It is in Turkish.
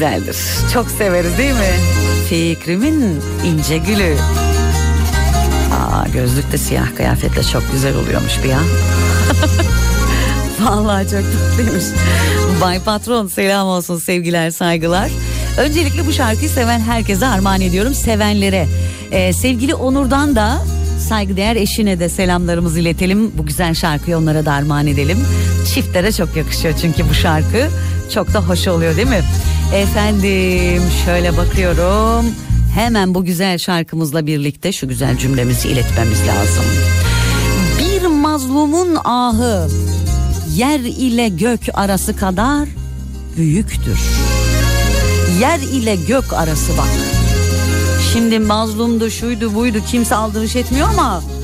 güzeldir. Çok severiz değil mi? Fikrimin ince gülü. Gözlük de siyah kıyafetle çok güzel oluyormuş bir ya. Vallahi çok tatlıymış. Bay Patron, selam olsun, sevgiler, saygılar. Öncelikle bu şarkıyı seven herkese armağan ediyorum, sevenlere. Sevgili Onur'dan da saygıdeğer eşine de selamlarımızı iletelim. Bu güzel şarkıyı onlara da armağan edelim. Çiftlere çok yakışıyor çünkü bu şarkı çok da hoş oluyor değil mi? Efendim şöyle bakıyorum. Hemen bu güzel şarkımızla birlikte şu güzel cümlemizi iletmemiz lazım. Bir mazlumun ahı yer ile gök arası kadar büyüktür. Yer ile gök arası bak. Şimdi mazlumdu, şuydu, buydu, kimse aldırış etmiyor ama